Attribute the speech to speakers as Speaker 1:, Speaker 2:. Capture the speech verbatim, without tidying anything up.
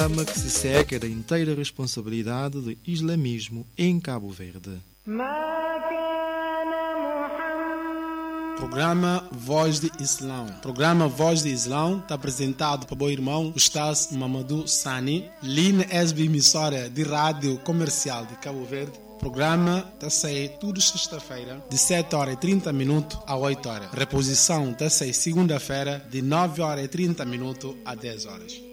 Speaker 1: Programa que se seca da inteira responsabilidade do islamismo em Cabo Verde.
Speaker 2: Programa Voz de Islão. Programa Voz de Islão está apresentado para o meu irmão Ustaz Mamadou Sani, Line S B emissora de rádio comercial de Cabo Verde. Programa está a sair toda sexta-feira de sete horas e trinta minutos a oito horas. Reposição está a sair segunda-feira de nove horas e trinta minutos a dez horas.